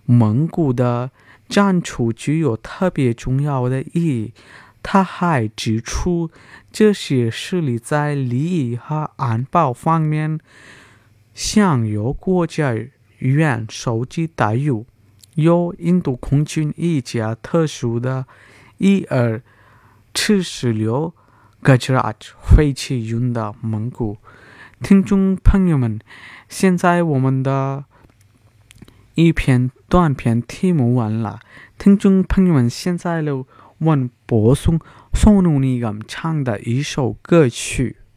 蒙古的战术具有特别重要的意义。他还指出，这些势力在利益和安保方面享有国家元首级待遇，由印度空军一架特殊的ER-76 Gujarat 飞机运到蒙古。听众朋友们，现在我们的一篇短篇题目完了。听众朋友们，现在我们播送宋努尼唱的一首歌曲。